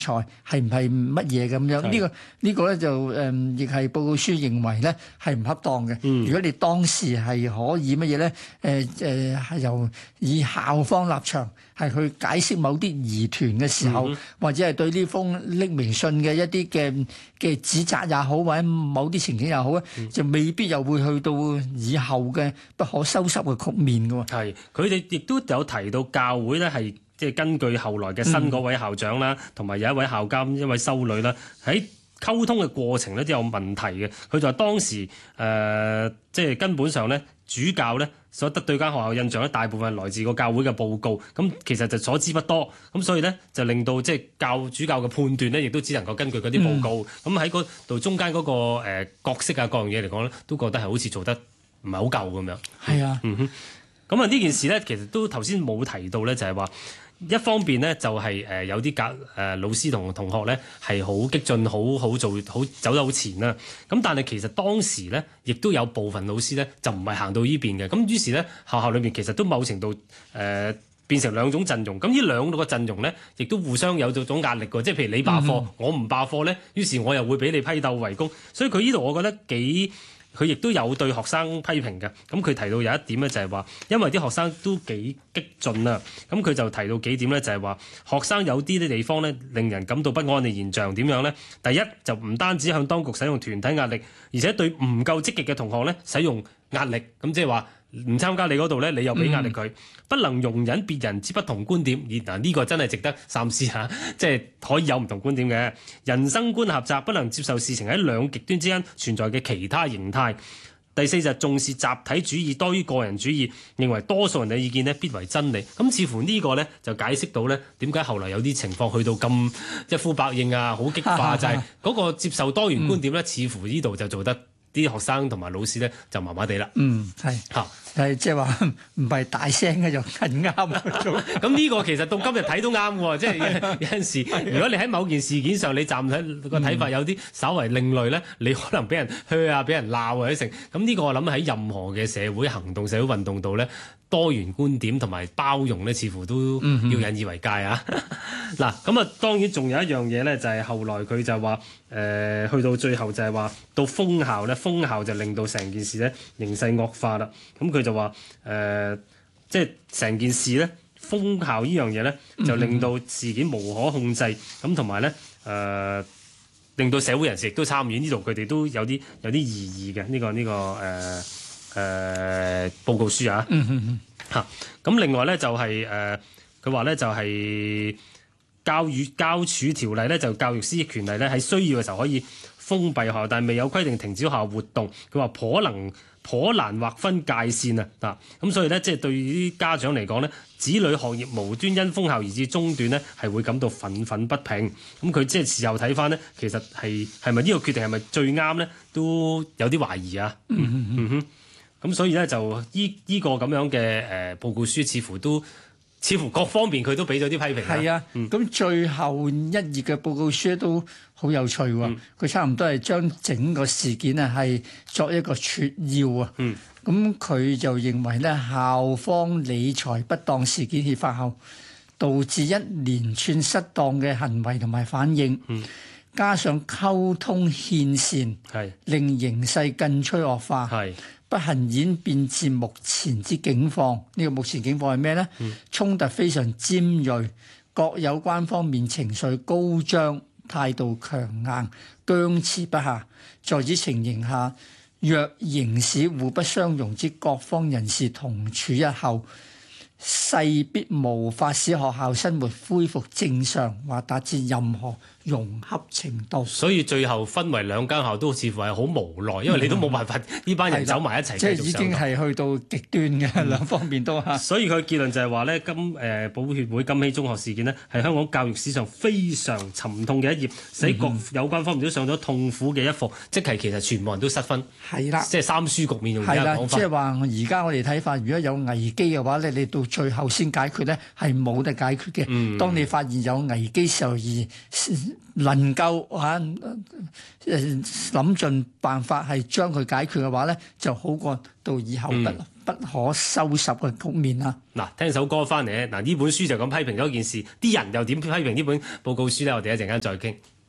才係唔係乜嘢咁樣？呢個咧就亦係報告書認為咧係唔恰當嘅。如果你當時係可以乜嘢咧？係由以校方立場係去解釋某啲疑團嘅時候，或者係對呢封匿名信嘅一啲嘅指責也好，或者某啲情景也好咧，就未必又會去到以後嘅不可收拾嘅局面嘅喎。 係，佢哋亦都有提到教會咧係。即係根據後來嘅新嗰位校長啦，同埋有一位校監、一位修女啦，喺溝通嘅過程咧都有問題嘅。佢就話當時即係根本上咧，主教咧所得對間學校印象咧，大部分來自個教會嘅報告，咁其實就所知不多，咁所以咧就令到即係主教嘅判斷咧，亦都只能夠根據嗰啲報告。咁喺嗰度中間嗰個角色啊各樣嘢嚟講咧，都覺得係好似做得唔係好夠咁樣。係啊，咁啊呢件事咧，其實都頭先冇提到咧，就係話。一方面咧就係有啲老師同學咧係好激進，好做好走得好前啦。咁但係其實當時咧亦都有部分老師咧就唔係行到呢邊嘅。咁於是咧學校裏面其實都某程度變成兩種陣容。咁呢兩個陣容咧亦都互相有種壓力嘅。即係譬如你罷課，我唔罷課咧，於是我又會俾你批鬥圍攻。所以佢呢度我覺得佢亦都有對學生批評嘅，咁佢提到有一點咧就係話，因為啲學生都幾激進啊，咁佢就提到幾點咧就係話，學生有啲地方咧令人感到不安嘅現象點樣咧？第一就唔單止向當局使用團體壓力，而且對唔夠積極嘅同學咧使用壓力，咁即係話唔參加你嗰度咧，你又俾壓力佢，不能容忍別人之不同觀點。而呢個真係值得三思下，即係可以有唔同觀點嘅人生觀狹窄，不能接受事情喺兩極端之間存在嘅其他形態。第四就重視集體主義多於個人主義，認為多數人嘅意見咧必為真理。咁似乎呢個咧就解釋到咧點解後來有啲情況去到咁一呼百應啊，好激化，就係嗰個接受多元觀點咧，似乎呢度就做得啲學生同埋老師咧就麻麻地啦。係嚇。 係即係話唔係大聲嘅就更啱。 咁呢個其實到今日睇都啱喎，即係有陣時，如果你喺某件事件上你站喺個睇法有啲稍為另類咧，你可能俾人噓啊，俾人鬧或者成。咁呢個我諗喺任何嘅社會行動、社會運動度咧，多元觀點同埋包容咧，似乎都要引以為戒啊。嗱，咁啊當然仲有一樣嘢咧，就係後來佢就話去到最後就係話到封校咧，封校就令到成件事咧形勢惡化啦。咁佢就話即係成件事咧，封校呢樣嘢咧，就令到事件無可控制，咁同埋咧令到社會人士亦都參與呢度，佢哋都有啲異議嘅呢個報告書啊。咁另外咧就係佢話咧就係教處條例咧，就教育司嘅權利咧喺需要嘅時候可以封閉學校，但係未有規定停止學校活動。佢話頗難劃分界線啊！咁所以咧，即係對於啲家長嚟講咧，子女學業無端因封校而至中斷咧，係會感到憤憤不平。咁佢即係事後睇翻咧，其實係咪呢個決定係咪最啱咧，都有啲懷疑啊！咁所以咧就依個咁樣嘅報告書，似乎各方面佢都俾咗啲批評。係啊，咁最後一頁嘅報告書都好有趣喎。佢差唔多係將整個事件啊係作一個撮要啊。咁佢就認為咧，校方理財不當事件揭發後，導致一連串失當嘅行為同埋反應，加上溝通欠善，令形勢更趨惡化。不幸演變至目前之境況，呢個目前境況係咩呢？衝突非常尖鋭，各有關方面情緒高漲，態度強硬，僵持不下。在此情形下，若仍使互不相容之各方人士同處一後，勢必無法使學校生活恢復正常或達至任何融洽程度。所以最後分為兩間校都似乎係好無奈，因為你都冇辦法呢班人走埋一齊，即係已經係去到極端嘅兩方面都嚇。所以佢結論就係話咧，保協會金禧中學事件呢，係香港教育史上非常沉痛嘅一頁，使各有關方面都上咗痛苦嘅一課，即係其實全部人都失分。係啦，即係三輸局面用而家講法。即係話而家我哋睇法，如果有危機嘅話咧，你到最後先解決咧，係冇得解決嘅。當你發現有危機時候而能夠諗盡辦法係將佢解決嘅話咧，就好過到以後不可收拾嘅局面啦。 嗱，聽首歌翻嚟咧，嗱呢本書就咁批評咗件事，啲人又點批評呢本報告書咧？我哋一陣間再傾。